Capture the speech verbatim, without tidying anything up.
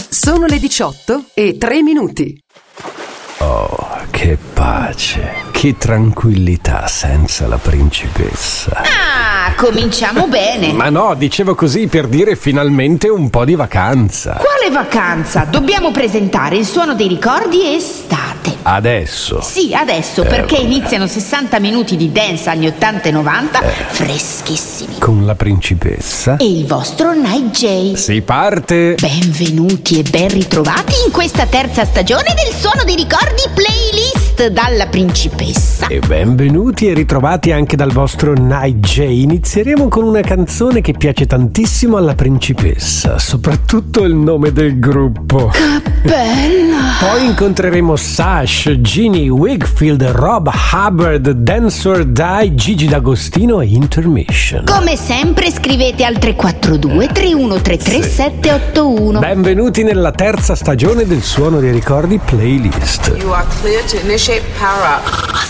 Sono le diciotto e tre minuti. Oh, che pace, che tranquillità senza la principessa. Ah, cominciamo bene. Ma no, dicevo così per dire finalmente un po' di vacanza. Quale vacanza? Dobbiamo presentare il suono dei ricordi estate. Adesso? Sì, adesso, eh, perché vabbè. iniziano sessanta minuti di dance anni ottanta e novanta, eh. freschissimi. Con la principessa? E il vostro Night J. Si parte! Benvenuti e ben ritrovati in questa terza stagione del Suono dei Ricordi Playlist dalla principessa. E benvenuti e ritrovati anche dal vostro Night J. Inizieremo con una canzone che piace tantissimo alla principessa, soprattutto il nome del gruppo. Che bella! Poi incontreremo Sash, Ginny, Wakefield, Rob Hubbard, Dance or Die, Gigi D'Agostino e Intermission. Come sempre scrivete al tre quattro due tre uno tre tre sette otto uno. Benvenuti nella terza stagione del Suono dei Ricordi Playlist. You are clear to initiate power up.